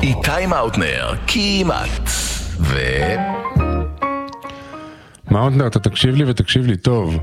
איתי מאוטנר, כמעט. מאוטנר, אתה תקשיב לי ותקשיב לי טוב.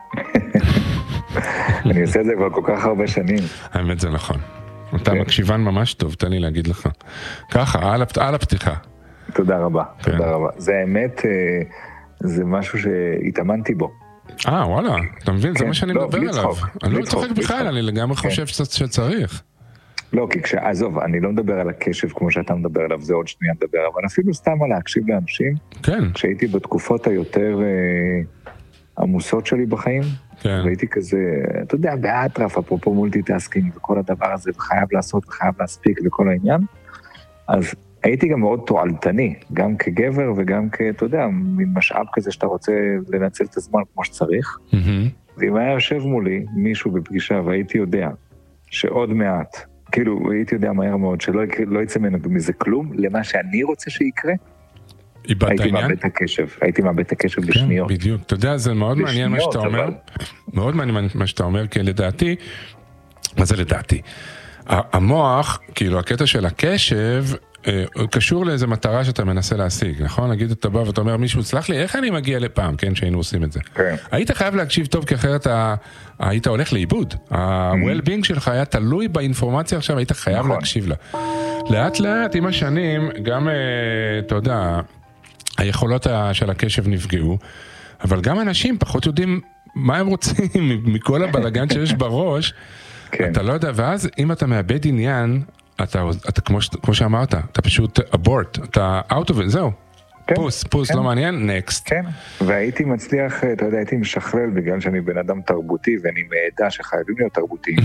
אני עושה את זה כבר כל כך הרבה שנים. האמת זה נכון. אתה מקשיבן ממש טוב, תן לי להגיד לך. ככה, על הפתיחה. תודה רבה, תודה רבה. זה האמת, זה משהו שהתאמנתי בו. וואלה, אתה מבין? זה מה שאני מדבר עליו. אני לא צוחק בכלל, אני לגמרי חושב שצריך. לא, כי עזוב, אני לא מדבר על הקשב כמו שאתה מדבר עליו, זה עוד שנייה מדבר, אבל אפילו סתם על להקשיב לאנשים. כן. כשהייתי בתקופות היותר עמוסות שלי בחיים, והייתי כזה, אתה יודע, באטרף, אפרופו מולטיטאסקינג וכל הדבר הזה, וחייב לעשות וחייב להספיק וכל העניין, אז הייתי גם מאוד תועלתני, גם כגבר וגם אתה יודע, מין משאב כזה שאתה רוצה לנצל את הזמן כמו שצריך, ואם היה יושב מולי מישהו בפגישה והייתי יודע שעוד מעט, כאילו הייתי יודע מהר מאוד שלא יצא מזה כלום, למה שאני רוצה שיקרה, הייתי מאבד את הקשב בשניות. בדיוק, אתה יודע, זה מאוד מעניין מה שאתה אומר, מאוד מעניין מה שאתה אומר, כי לדעתי, מה זה לדעתי? המוח, כאילו הקטע של הקשב, קשור לאיזו מטרה שאתה מנסה להשיג, נכון? נגיד אתה בא ואתה אומר, מישהו, סלח לי, איך אני מגיע לפעם, כן, שהיינו עושים את זה? היית חייב להקשיב טוב, כי אחרת היית הולך לאיבוד. ה-well-being שלך היה תלוי באינפורמציה עכשיו, היית חייב להקשיב לה. לאט לאט, עם השנים, גם, אתה יודע, היכולות של הקשב נפגעו, אבל גם אנשים פחות יודעים מה הם רוצים מכל הבלגן שיש בראש, אתה לא יודע, ואז אם אתה מאבד עניין, אתה כמו שאמרת, אתה פשוט abort, אתה out of it, זהו. פוס, לא מעניין, next. כן, והייתי מצליח, אתה יודע, הייתי משכלל בגלל שאני בן אדם תרבותי, ואני מעדה שחייבים להיות תרבותיים,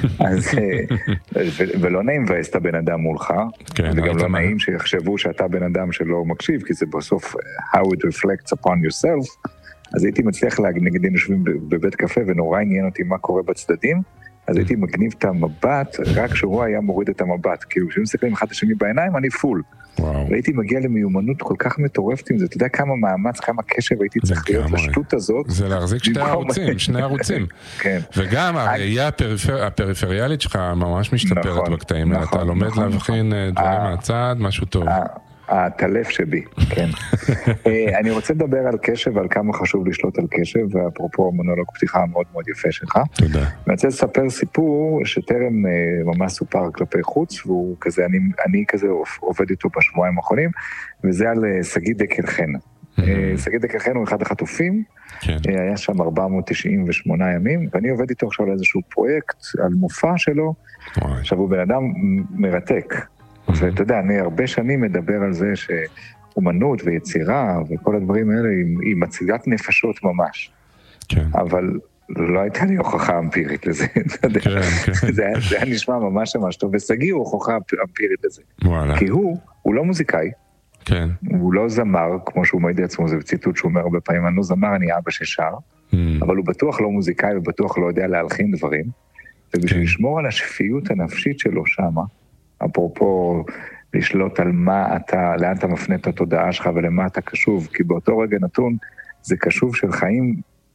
ולא נעים מבאס את הבן אדם מולך, וגם לא נעים שיחשבו שאתה בן אדם שלא מקשיב, כי זה בסוף how it reflects upon yourself, אז הייתי מצליח נגיד יושבים בבית קפה, ונורא עניין אותי מה קורה בצדדים, אז הייתי מגניב את המבט, רק שהוא היה מוריד את המבט, כאילו כשהם מסתכלים אחד השני בעיניים, אני פול. והייתי מגיע למיומנות כל כך מטורפת עם זה, אתה יודע כמה מאמץ, כמה קשב הייתי צריך להיות לשטות הזאת. זה להחזיק שני ערוצים. וגם הראייה הפריפריאלית שלך ממש משתפרת בקטעים, אתה לומד להבחין דברים מהצד, משהו טוב. הטלף שבי, כן. אני רוצה לדבר על קשב ועל כמה חשוב לשלוט על קשב, ואפרופו מונולוג פתיחה מאוד מאוד יפה שלך. תודה. אני רוצה לספר סיפור שטרם ממש סופר כלפי חוץ, והוא כזה, אני כזה עובד איתו בשבועיים האחרונים, וזה על סגי דקל חן. סגי דקל חן הוא אחד החטופים, היה שם 498 ימים, ואני עובד איתו עכשיו על איזשהו פרויקט, על מופע שלו, עכשיו הוא בן אדם מרתק. ואתה יודע, אני הרבה שנים מדבר על זה שאומנות ויצירה וכל הדברים האלה היא מצילת נפשות ממש. כן. אבל לא הייתה לי הוכחה אמפירית לזה. זה היה נשמע ממש טוב, וסגי הוא הוכחה אמפירית לזה. וואלה. כי הוא לא מוזיקאי. כן. הוא לא זמר, כמו שהוא מעיד לעצמו, זה ציטוט שהוא אומר הרבה פעמים, אני לא זמר, אני אבא ששר, אבל הוא בטוח לא מוזיקאי ובטוח לא יודע להלחין דברים, ובשביל לשמור על השפיות הנפשית שלו שמה, אפרופו לשלוט על לאן אתה מפנה את התודעה שלך ולמה אתה קשוב, כי באותו רגע נתון זה קשוב של חיים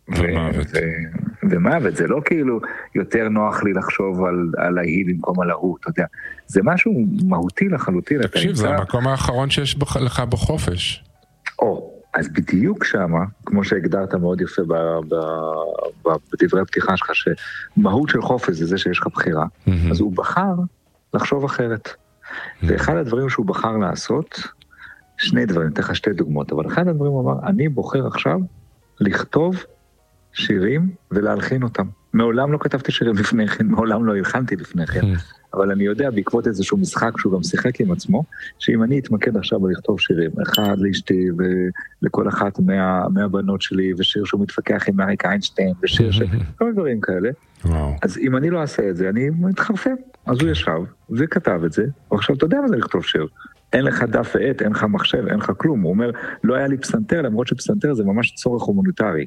ומוות, זה לא כאילו יותר נוח לי לחשוב על ההיא במקום על ההוא, אתה יודע, זה משהו מהותי לחלוטין. תקשיב, זה המקום האחרון שיש לך בחופש. אז בדיוק שמה, כמו שהגדרת מאוד יפה בדברי הפתיחה שלך, שמהות של חופש זה זה שיש לך בחירה, אז הוא בחר לחשוב אחרת. ואחד הדברים שהוא בחר לעשות, שני דברים, נתן לך שתי דוגמאות, אבל אחד הדברים הוא אמר, אני בוחר עכשיו לכתוב שירים ולהלחין אותם. מעולם לא כתבתי שירים לפני כן, מעולם לא הלחנתי לפני כן, אבל אני יודע בעקבות איזשהו משחק שהוא גם שיחק עם עצמו, שאם אני אתמקד עכשיו בלכתוב שירים, אחד לאשתי ולכל אחת מהבנות שלי, ושיר שהוא מתפקח עם אריק איינשטיין, ושיר כל דברים כאלה, אז אם אני לא אעשה את זה, אני מתחרפן. אז הוא ישב וכתב את זה, ועכשיו אתה יודע מה זה לכתוב שיר. אין לך דף ועט, אין לך מחשב, אין לך כלום. הוא אומר, לא היה לי פסנתר, למרות שפסנתר זה ממש צורך הומניטרי.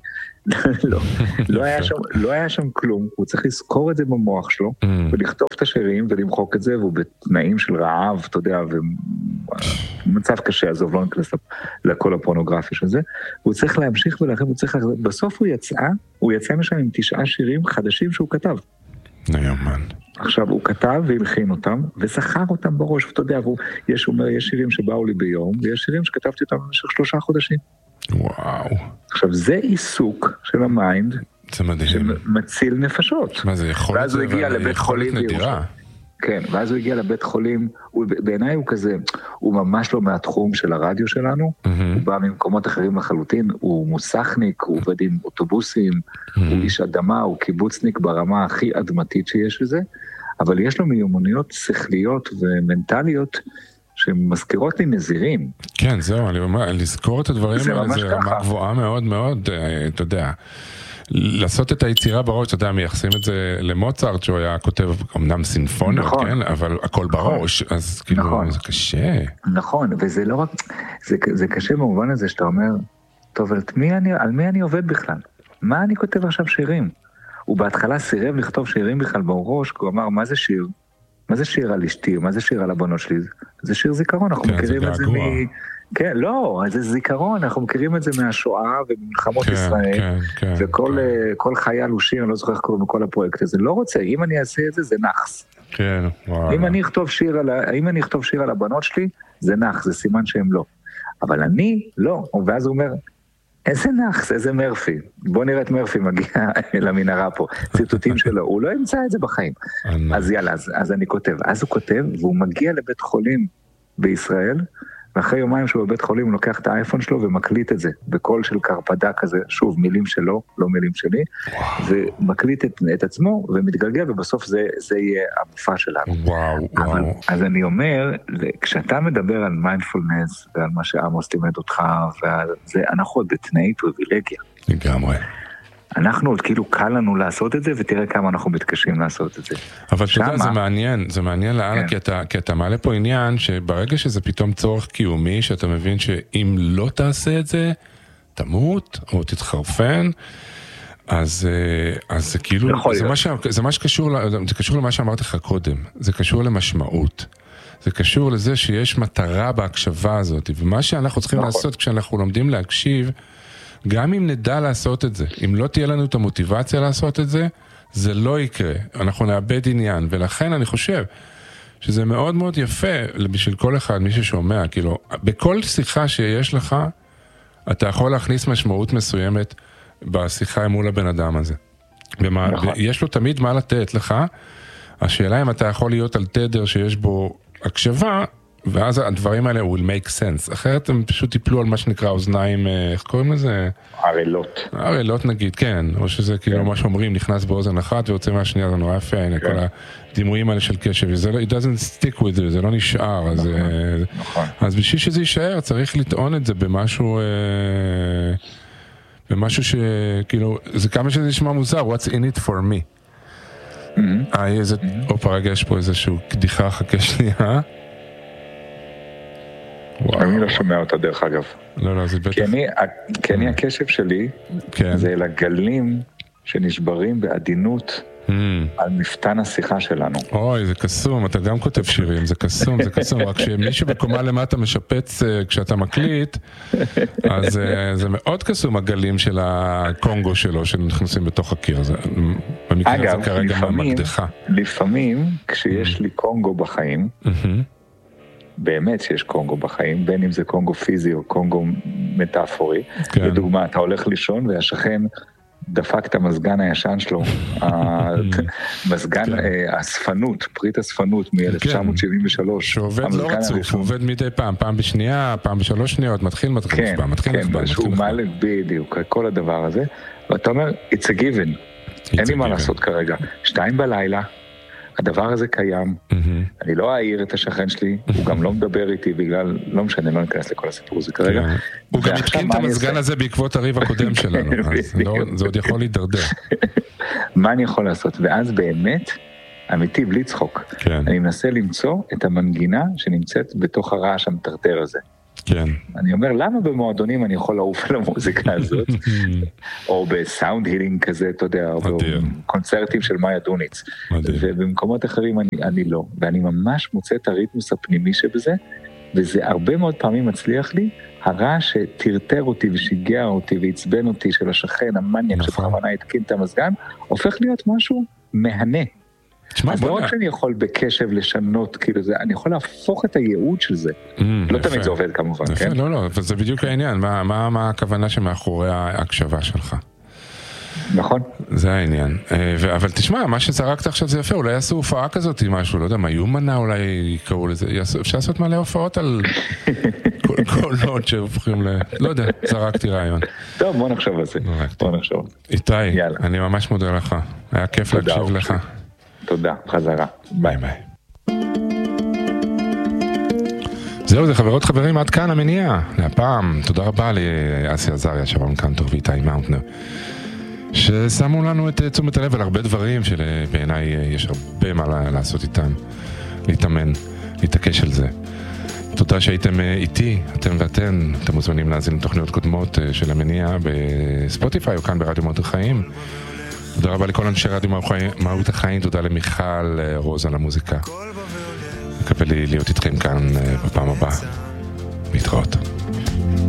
לא היה שם כלום, הוא צריך לזכור את זה במוח שלו, ולכתוב את השירים ולמחוק את זה, והוא בתנאים של רעב, אתה יודע, ומצב קשה, עזוב, לא נכנס לכל הפורנוגרפיה של זה, הוא צריך להמשיך ולכן הוא צריך, בסוף הוא יצא משם עם 9 שירים חדשים שהוא כתב. נאמן. עכשיו הוא כתב והלחין אותם, וזכר אותם בראש, ואתה יודע, יש שירים שבאו לי ביום, ויש שירים שכתבתי אותם במשך 3 חודשים. וואו. עכשיו זה עיסוק של המיינד, זה מדהים. שמציל נפשות. מה זה יכולת? ואז הוא הגיע לבית חולים נדירה. כן, ואז הוא הגיע לבית חולים, בעיניי הוא כזה, הוא ממש לא מהתחום של הרדיו שלנו, הוא בא ממקומות אחרים לחלוטין, הוא מוסכניק, הוא עובד עם אוטובוסים, הוא איש אדמה, הוא קיבוצניק ברמה הכי אדמתית שיש לזה, אבל יש לו מיומנויות שכליות ומנטליות, שמזכירות לי נזירים. כן, זהו, אני אומר, לזכור את הדברים האלה, זה רמה גבוהה מאוד מאוד, אתה יודע. לעשות את היצירה בראש, אתה יודע, מייחסים את זה למוצרט, שהוא היה כותב אמנם סינפוניות, נכון. כן? אבל הכל בראש, נכון. אז כאילו נכון. זה קשה. נכון, וזה לא רק, זה קשה במובן הזה שאתה אומר, טוב, על מי אני עובד בכלל? מה אני כותב עכשיו שירים? הוא בהתחלה סירב לכתוב שירים בכלל בראש, כי הוא אמר, מה זה שיר? מה זה שיר על אשתי? מה זה שיר על הבנות שלי? זה שיר זיכרון, אנחנו כן, מכירים את זה כן, לא, זה זיכרון, אנחנו מכירים את זה מהשואה וממלחמות ישראל, וכל חייל הוא שיר, אני לא זוכר איך קוראים בכל הפרויקט הזה, לא רוצה, אם אני אעשה את זה, זה נחס. כן, וואו. אם אני אכתוב שיר על הבנות שלי, זה נחס, זה סימן שהם לא. אבל אני, לא, ואז הוא אומר, איזה נחס, איזה מרפי, בוא נראה את מרפי מגיע למנהרה פה, ציטוטים שלו, הוא לא ימצא את זה בחיים. אז יאללה, אז אני כותב, אז הוא כותב, והוא מגיע לבית חולים בישראל, ואחרי יומיים שהוא בבית חולים, הוא לוקח את האייפון שלו ומקליט את זה, בקול של קרפדה כזה, שוב, מילים שלו, לא מילים שלי, ומקליט את עצמו, ומתגלגל, ובסוף זה יהיה המופע שלנו. וואו, וואו. אז אני אומר, כשאתה מדבר על מיינדפולנס, ועל מה שעמוס לימד אותך, אנחנו עוד בתנאי פריבילגיה. לגמרי. אנחנו עוד כאילו קל לנו לעשות את זה, ותראה כמה אנחנו מתקשים לעשות את זה. אבל אתה יודע, זה מעניין לאללה, כי אתה מעלה פה עניין, שברגע שזה פתאום צורך קיומי, שאתה מבין שאם לא תעשה את זה, תמות, או תתחרפן, אז זה כאילו, זה מה שקשור, זה קשור למה שאמרתי לך קודם, זה קשור למשמעות. זה קשור לזה שיש מטרה בהקשבה הזאת, ומה שאנחנו צריכים לעשות כשאנחנו לומדים להקשיב, גם אם נדע לעשות את זה, אם לא תהיה לנו את המוטיבציה לעשות את זה, זה לא יקרה, אנחנו נאבד עניין, ולכן אני חושב שזה מאוד מאוד יפה בשביל כל אחד, מי ששומע, כאילו, בכל שיחה שיש לך, אתה יכול להכניס משמעות מסוימת בשיחה מול הבן אדם הזה. ויש לו תמיד מה לתת לך, השאלה אם אתה יכול להיות על תדר שיש בו הקשבה, ואז הדברים האלה will make sense. אחרת הם פשוט טיפלו על מה שנקרא אוזניים, איך קוראים לזה? ערלות. ערלות נגיד, כן. או שזה כאילו מה שאומרים, נכנס באוזן אחת ויוצא מהשנייה, זה נורא יפה, הנה, כל הדימויים האלה של קשב. it doesn't stick with it, זה לא נשאר. אז בשביל שזה יישאר, צריך לטעון את זה במשהו שכאילו, זה כמה שזה נשמע מוזר, what's in it for me. אופה, רגע, יש פה איזשהו קדיחה, חכה שנייה. אני לא שומע אותה דרך אגב. לא, זה בטח. כי אני הקשב שלי, זה אל הגלים שנשברים בעדינות על מפתן השיחה שלנו. אוי, זה קסום, אתה גם כותב שירים, זה קסום, רק שמי שבקומה למטה משפץ כשאתה מקליט, אז זה מאוד קסום הגלים של הקונגו שלו, שנכנסים בתוך הקיר. במקרה הזה כרגע מהמקדחה. לפעמים, כשיש לי קונגו בחיים, באמת שיש קונגו בחיים, בין אם זה קונגו פיזי או קונגו מטאפורי. לדוגמה, אתה הולך לישון והשכן דפק את המזגן הישן שלו, מזגן הספנות, פריט הספנות מ-1973. שעובד לא רצוף, הוא עובד מדי פעם בשנייה, פעם ב3 שניות, מתחיל בדיוק, כל הדבר הזה. ואתה אומר, it's a given, אין לי מה לעשות כרגע. 2 בלילה, הדבר הזה קיים, אני לא אעיר את השכן שלי, הוא גם לא מדבר איתי בגלל, לא משנה, לא ניכנס לכל הסיפור הזה כרגע. הוא גם התקין את המזגן הזה בעקבות הריב הקודם שלנו, אז זה עוד יכול להידרדר. מה אני יכול לעשות? ואז באמת, אמיתי, בלי צחוק, אני מנסה למצוא את המנגינה שנמצאת בתוך הרעש המטרטר הזה. כן. אני אומר, למה במועדונים אני יכול לעוף על המוזיקה הזאת? או בסאונד הילינג כזה, אתה יודע, או בקונצרטים של מאיה דוניץ. ובמקומות אחרים אני לא. ואני ממש מוצא את הריתמוס הפנימי שבזה, וזה הרבה מאוד פעמים מצליח לי, הרעש שטרטר אותי ושיגע אותי ועצבן אותי של השכן, המניאק שבכוונה התקין את המזגן, הופך להיות משהו מהנה. אז לא רק שאני יכול בקשב לשנות, כאילו זה, אני יכול להפוך את הייעוד של זה. לא תמיד זה עובד כמובן, כן? לא, זה בדיוק העניין, מה הכוונה שמאחורי ההקשבה שלך? נכון. זה העניין. אבל תשמע, מה שזרקת עכשיו זה יפה, אולי יעשו הופעה כזאת עם משהו, לא יודע, מה יומנה אולי יקראו לזה, אפשר לעשות מלא הופעות על קולות שהופכים לא יודע, זרקתי רעיון. טוב, בוא נחשוב על זה. בוא נחשוב. איתי, אני ממש מודה לך, היה כיף להקשיב לך. תודה, חזרה. ביי ביי. זהו, זה חברות חברים, עד כאן המניע. להפעם, תודה רבה לאסי עזריה, שרון קנטור ואיתי מאונטנר. ששמו לנו את תשומת הלב על הרבה דברים שבעיניי יש הרבה מה לעשות איתם, להתאמן, להתעקש על זה. תודה שהייתם איתי, אתם ואתן, אתם מוזמנים להאזין לתוכניות קודמות של המניע בספוטיפיי או כאן ברדיו מהות החיים. תודה רבה לכל אנשי רדיו מהות החיים, תודה למיכל רוז על המוזיקה. מקווה לי להיות איתכם כאן בפעם הבאה. להתראות.